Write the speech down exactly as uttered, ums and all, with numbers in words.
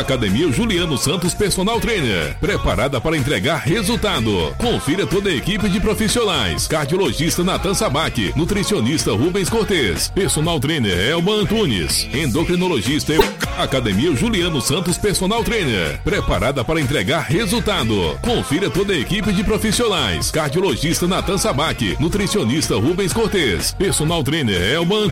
Academia Juliano Santos Personal Trainer, preparada para entregar resultado. Confira toda a equipe de profissionais: cardiologista Natan Sabac, nutricionista Rubens Cortez, personal trainer Elba Antunes, endocrinologista. Academia Juliano Santos Personal Trainer, preparada para entregar resultado. Confira toda a equipe de profissionais: cardiologista Natan Sabac, nutricionista Rubens Cortez, personal trainer Elba